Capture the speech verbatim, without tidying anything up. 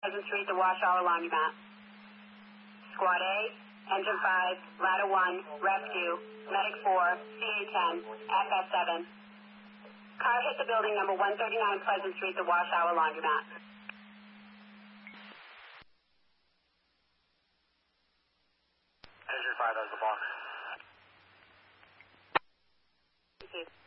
Pleasant Street, the Wash Hour Laundromat. Squad A, Engine five, Ladder one, Rescue, Medic four, C A ten, F S seven. Car hit the building number one thirty-nine Pleasant Street, the Wash Hour Laundromat. Engine five, that's the box. Thank you.